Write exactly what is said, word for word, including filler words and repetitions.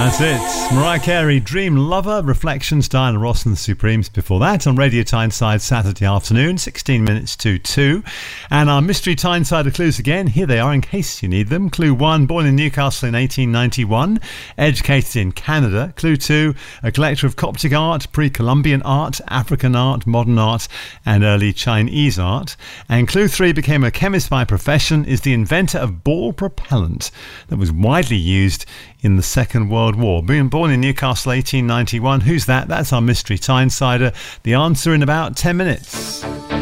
That's it. Mariah Carey, Dream Lover, Reflections, Diana Ross and the Supremes before that on Radio Tyneside Saturday afternoon, sixteen minutes to two. And our mystery Tyneside clues again. Here they are in case you need them. Clue one, born in Newcastle in eighteen ninety-one, educated in Canada. Clue two, a collector of Coptic art, pre-Columbian art, African art, modern art and early Chinese art. And clue three, became a chemist by profession, is the inventor of ball propellant that was widely used in the Second World War. Being born in Newcastle eighteen ninety-one. Who's that? That's our mystery Tynesider. The answer in about ten minutes.